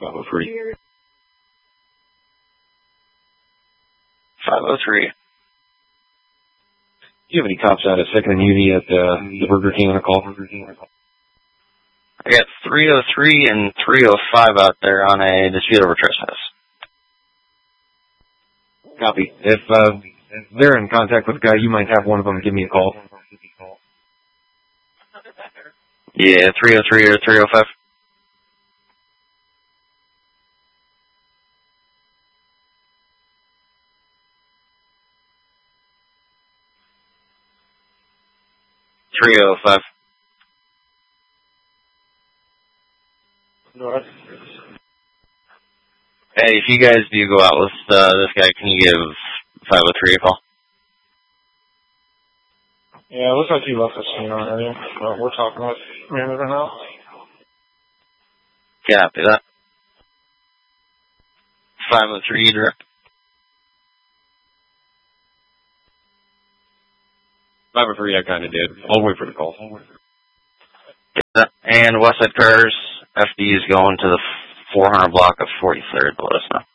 503. 503. Do you have any cops out at 2nd and Uni at the Burger King on a call? I got 303 and 305 out there on a dispute over trespass. Copy. If they're in contact with a guy, you might have one of them give me a call. Yeah, 303 or 305. Hey, if you guys do go out with this guy, can you give 503 a call? Yeah, it looks like you left the scene already. But we're talking with manager now. Copy that. 503 direct. 503, I kind of did. I'll wait for the call. And Westside Cars, FD is going to the 400 block of 43rd, let us know.